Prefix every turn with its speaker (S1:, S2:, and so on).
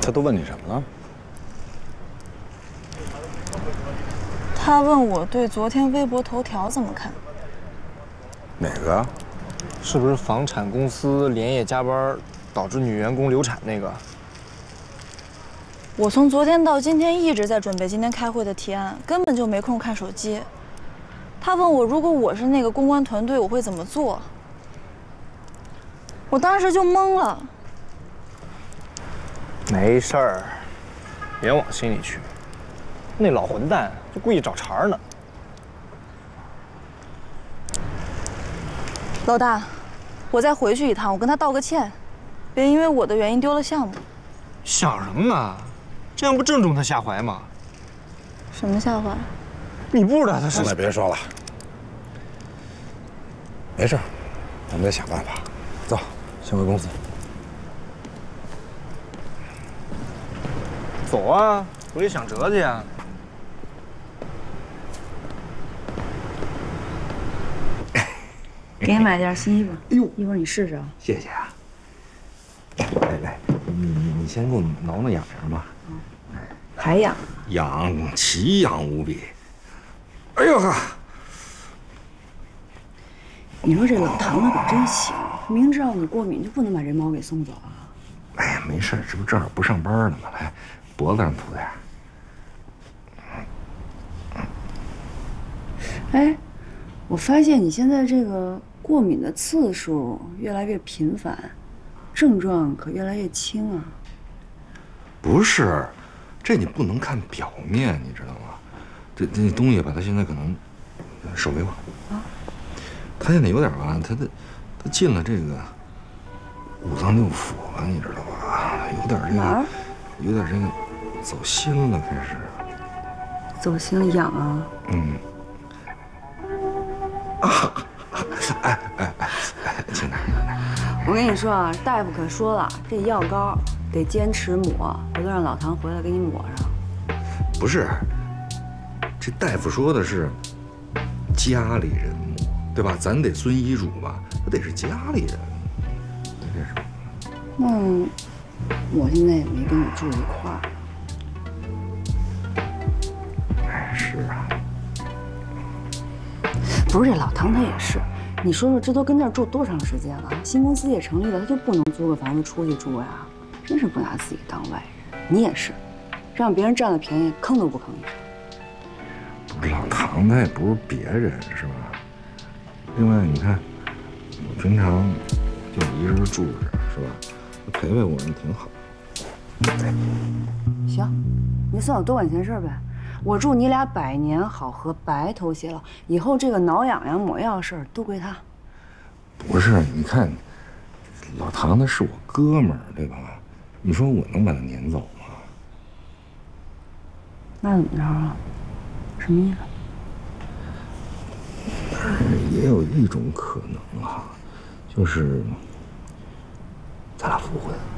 S1: 他都问你什么了？
S2: 他问我对昨天微博头条怎么看。
S1: 哪个？
S3: 是不是房产公司连夜加班导致女员工流产那个？
S2: 我从昨天到今天一直在准备今天开会的提案，根本就没空看手机。他问我，如果我是那个公关团队，我会怎么做？我当时就懵了。
S3: 没事儿，别往心里去。那老混蛋就故意找茬呢。
S2: 老大，我再回去一趟，我跟他道个歉，别因为我的原因丢了项目。
S3: 想什么呢？这样不正中他下怀吗？
S2: 什么下怀？
S3: 你不知道他是……
S1: 行了，别说了，没事，我们得想办法。走，先回公司。
S3: 走啊，回去想辙去呀。
S4: 给你买件新衣服。
S5: 哎呦，
S4: 一会儿你试试啊。
S5: 谢谢啊。来，你先给我挠挠痒痒吧。
S4: 还痒？
S5: 痒，奇痒无比。哎呦呵！
S4: 你说这老唐他可真行，明知道你过敏就不能把这猫给送走啊。
S5: 哎呀，没事，这不正好不上班呢吗？来，脖子上涂点。
S4: 哎，我发现你现在这个过敏的次数越来越频繁，症状可越来越轻啊。
S5: 不是，这你不能看表面，你知道吗？这东西吧，它现在可能手给我啊。它现在有点吧，它进了这个五脏六腑了，你知道吧？有点这个
S4: 哪儿？
S5: 有点这个走心了，开始。
S4: 走心了，痒啊。
S5: 嗯。啊！哎，亲爱的，
S4: 我跟你说啊，大夫可说了，这药膏得坚持抹，回头让老唐回来给你抹上。
S5: 不是，这大夫说的是家里人抹，对吧？咱得遵医嘱吧，他得是家里人。这是。
S4: 那我现在也没跟你住一块儿。
S5: 哎，是啊。
S4: 不是这老唐他也是，你说说这都跟这儿住多长时间了？新公司也成立了，他就不能租个房子出去住呀？真是不拿自己当外人。你也是，让别人占了便宜，吭都不吭一声。
S5: 老唐他也不是别人，是吧？另外，你看，我平常就一人住着，是吧？陪陪我人挺好。
S4: 行，你算我多管闲事呗。我祝你俩百年好合，白头偕老。以后这个挠痒痒、抹药事儿都归他。
S5: 不是，你看，老唐他是我哥们儿，对吧？你说我能把他撵走吗？
S4: 那怎么着啊？什么意思？
S5: 但是也有一种可能啊，就是咱俩复婚。